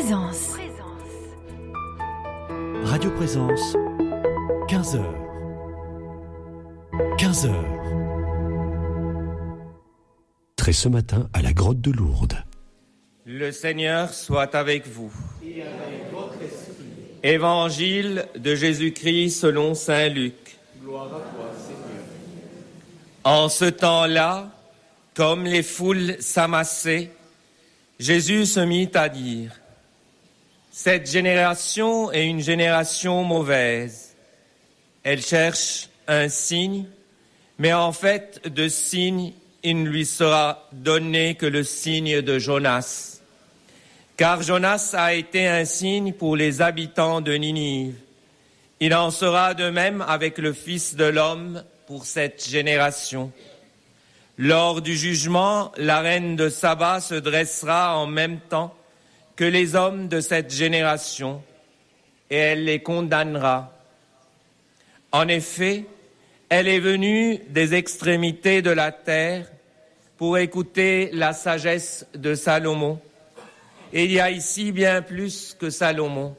Présence. Radio Présence, 15h. 15h. Très ce matin à la grotte de Lourdes. Le Seigneur soit avec vous. Et avec votre esprit. Évangile de Jésus-Christ selon saint Luc. Gloire à toi, Seigneur. En ce temps-là, comme les foules s'amassaient, Jésus se mit à dire : cette génération est une génération mauvaise. Elle cherche un signe, mais en fait, de signe, il ne lui sera donné que le signe de Jonas. Car Jonas a été un signe pour les habitants de Ninive. Il en sera de même avec le Fils de l'homme pour cette génération. Lors du jugement, la reine de Saba se dressera en même temps que les hommes de cette génération, et elle les condamnera. En effet, elle est venue des extrémités de la terre pour écouter la sagesse de Salomon. Et il y a ici bien plus que Salomon.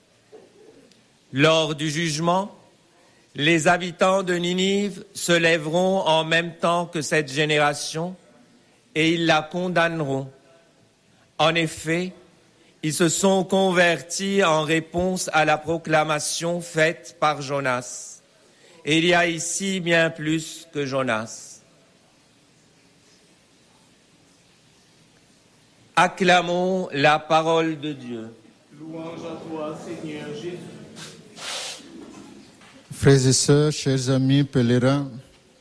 Lors du jugement, les habitants de Ninive se lèveront en même temps que cette génération et ils la condamneront. En effet, ils se sont convertis en réponse à la proclamation faite par Jonas. Et il y a ici bien plus que Jonas. Acclamons la parole de Dieu. Louange à toi, Seigneur Jésus. Frères et sœurs, chers amis pèlerins,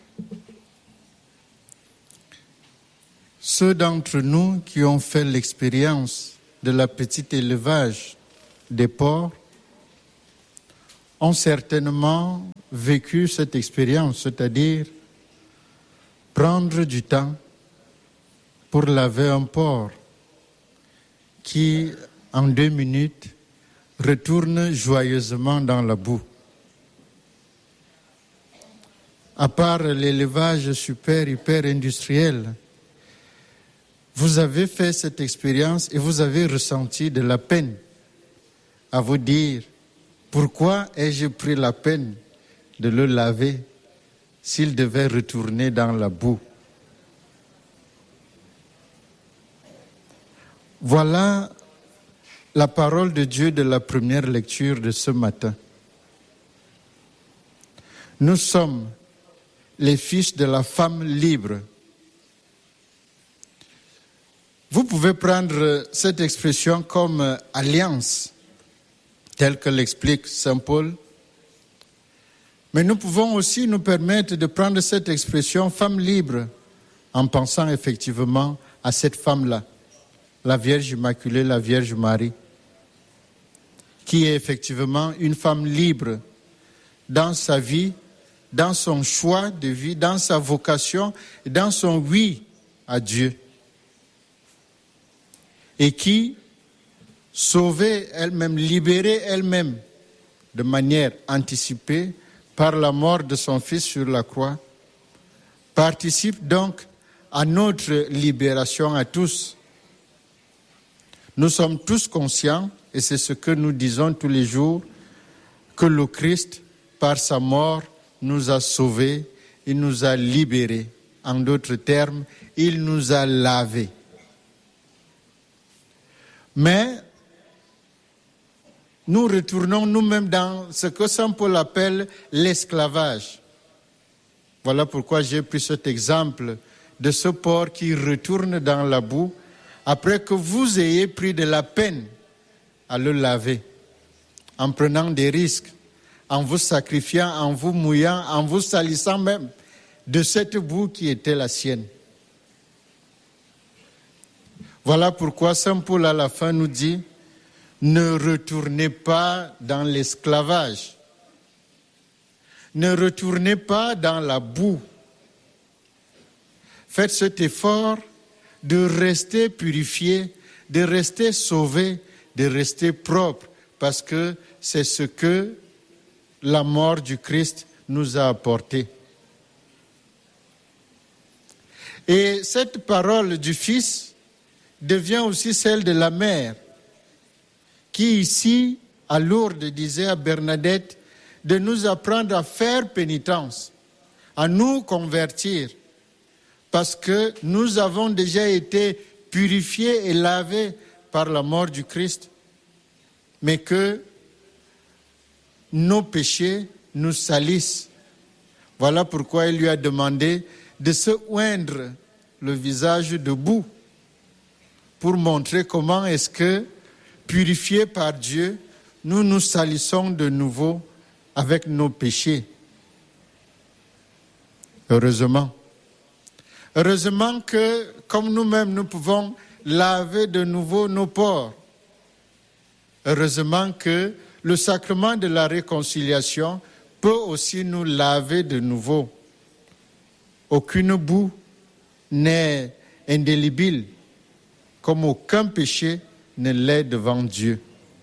ceux d'entre nous qui ont fait l'expérience de la petite élevage des porcs ont certainement vécu cette expérience, c'est-à-dire prendre du temps pour laver un porc qui, en 2 minutes, retourne joyeusement dans la boue. À part l'élevage hyper industriel, vous avez fait cette expérience et vous avez ressenti de la peine à vous dire « Pourquoi ai-je pris la peine de le laver s'il devait retourner dans la boue ?» Voilà la parole de Dieu de la première lecture de ce matin. Nous sommes les fils de la femme libre. Vous pouvez prendre cette expression comme alliance, telle que l'explique saint Paul. Mais nous pouvons aussi nous permettre de prendre cette expression femme libre en pensant effectivement à cette femme-là, la Vierge Immaculée, la Vierge Marie, qui est effectivement une femme libre dans sa vie, dans son choix de vie, dans sa vocation, et dans son oui à Dieu. Et qui, sauvée elle-même, libérée elle-même de manière anticipée par la mort de son Fils sur la croix, participe donc à notre libération à tous. Nous sommes tous conscients, et c'est ce que nous disons tous les jours, que le Christ, par sa mort, nous a sauvés, il nous a libérés. En d'autres termes, il nous a lavés. Mais nous retournons nous-mêmes dans ce que saint Paul appelle l'esclavage. Voilà pourquoi j'ai pris cet exemple de ce porc qui retourne dans la boue après que vous ayez pris de la peine à le laver, en prenant des risques, en vous sacrifiant, en vous mouillant, en vous salissant même de cette boue qui était la sienne. Voilà pourquoi saint Paul à la fin nous dit « Ne retournez pas dans l'esclavage, ne retournez pas dans la boue. Faites cet effort de rester purifié, de rester sauvé, de rester propre, parce que c'est ce que la mort du Christ nous a apporté. » Et cette parole du Fils devient aussi celle de la mère. qui ici, à Lourdes, disait à Bernadette de nous apprendre à faire pénitence, à nous convertir, parce que nous avons déjà été purifiés et lavés par la mort du Christ, mais que nos péchés nous salissent. Voilà pourquoi il lui a demandé de se oindre le visage de boue pour montrer comment est-ce que, purifiés par Dieu, nous nous salissons de nouveau avec nos péchés. Heureusement. Heureusement que, comme nous-mêmes, nous pouvons laver de nouveau nos pores. Heureusement que le sacrement de la réconciliation peut aussi nous laver de nouveau. Aucune boue n'est indélébile, comme aucun péché ne l'est devant Dieu.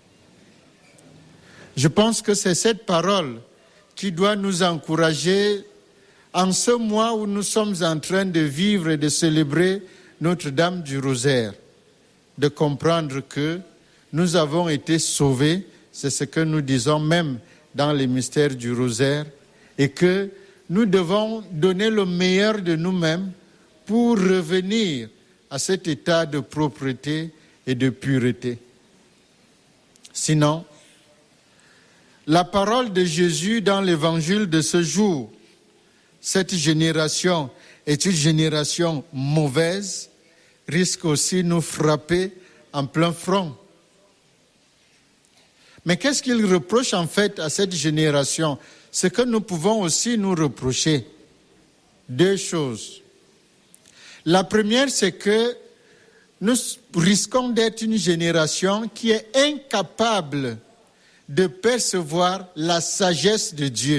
Je pense que c'est cette parole qui doit nous encourager en ce mois où nous sommes en train de vivre et de célébrer Notre-Dame du Rosaire, de comprendre que nous avons été sauvés, c'est ce que nous disons même dans les mystères du Rosaire, et que nous devons donner le meilleur de nous-mêmes pour revenir à cet état de propreté et de pureté. Sinon, la parole de Jésus dans l'évangile de ce jour, cette génération est une génération mauvaise, risque aussi de nous frapper en plein front. Mais qu'est-ce qu'il reproche en fait à cette génération? Ce que nous pouvons aussi nous reprocher. Deux choses. La première, c'est que nous risquons d'être une génération qui est incapable de percevoir la sagesse de Dieu.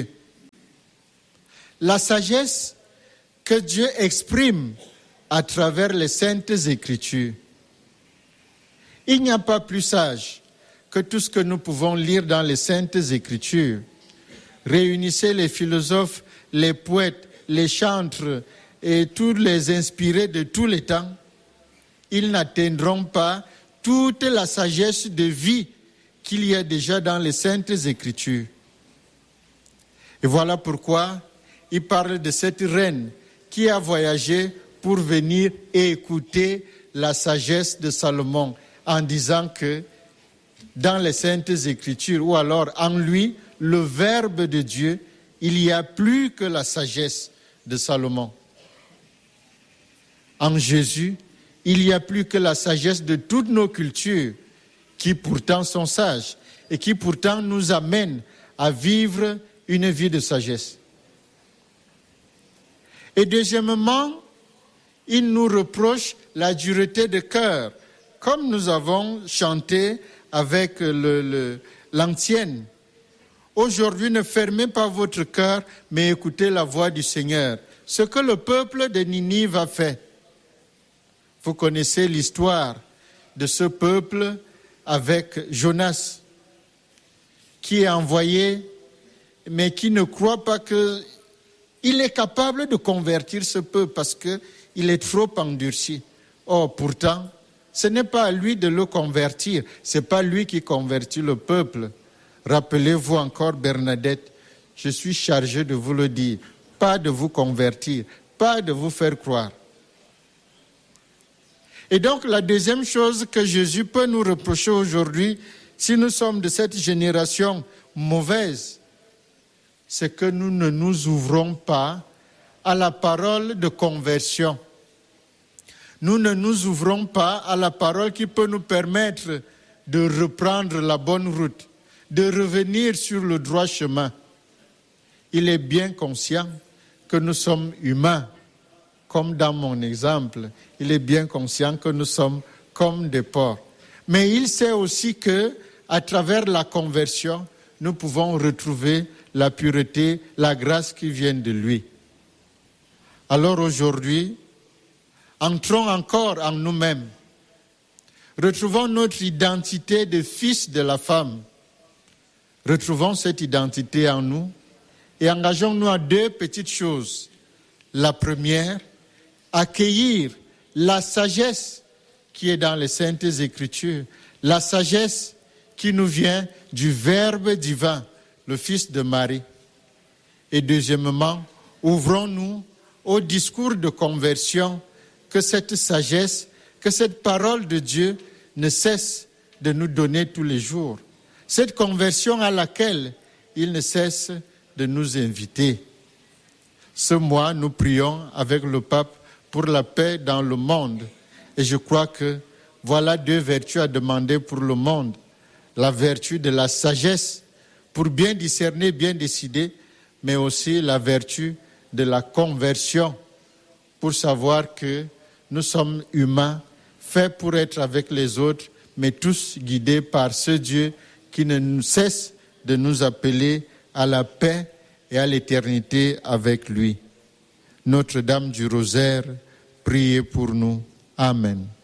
La sagesse que Dieu exprime à travers les Saintes Écritures. Il n'y a pas plus sage que tout ce que nous pouvons lire dans les Saintes Écritures. Réunissez les philosophes, les poètes, les chantres et tous les inspirés de tous les temps. Ils n'atteindront pas toute la sagesse de vie qu'il y a déjà dans les Saintes Écritures. Et voilà pourquoi il parle de cette reine qui a voyagé pour venir écouter la sagesse de Salomon en disant que dans les Saintes Écritures, ou alors en lui, le Verbe de Dieu, il n'y a plus que la sagesse de Salomon. En Jésus, il n'y a plus que la sagesse de toutes nos cultures qui pourtant sont sages et qui pourtant nous amènent à vivre une vie de sagesse. Et deuxièmement, il nous reproche la dureté de cœur, comme nous avons chanté avec l'antienne. Aujourd'hui, ne fermez pas votre cœur, mais écoutez la voix du Seigneur. Ce que le peuple de Ninive a fait. Vous connaissez l'histoire de ce peuple avec Jonas, qui est envoyé, mais qui ne croit pas qu'il est capable de convertir ce peuple parce qu'il est trop endurci. Or, pourtant, ce n'est pas à lui de le convertir, ce n'est pas lui qui convertit le peuple. Rappelez-vous encore, Bernadette, je suis chargé de vous le dire, pas de vous convertir, pas de vous faire croire. Et donc, la deuxième chose que Jésus peut nous reprocher aujourd'hui, si nous sommes de cette génération mauvaise, c'est que nous ne nous ouvrons pas à la parole de conversion. Nous ne nous ouvrons pas à la parole qui peut nous permettre de reprendre la bonne route, de revenir sur le droit chemin. Il est bien conscient que nous sommes humains, comme dans mon exemple. Il est bien conscient que nous sommes comme des porcs. Mais il sait aussi que, à travers la conversion, nous pouvons retrouver la pureté, la grâce qui vient de lui. Alors aujourd'hui, entrons encore en nous-mêmes. Retrouvons notre identité de fils de la femme. Retrouvons cette identité en nous et engageons-nous à deux petites choses. La première, accueillir la sagesse qui est dans les Saintes Écritures, la sagesse qui nous vient du Verbe divin, le Fils de Marie. Et deuxièmement, ouvrons-nous au discours de conversion, que cette sagesse, que cette parole de Dieu ne cesse de nous donner tous les jours. Cette conversion à laquelle il ne cesse de nous inviter. Ce mois, nous prions avec le pape pour la paix dans le monde. Et je crois que voilà 2 vertus à demander pour le monde. La vertu de la sagesse pour bien discerner, bien décider, mais aussi la vertu de la conversion pour savoir que nous sommes humains, faits pour être avec les autres, mais tous guidés par ce Dieu qui ne cesse de nous appeler à la paix et à l'éternité avec lui. Notre-Dame du Rosaire, priez pour nous. Amen.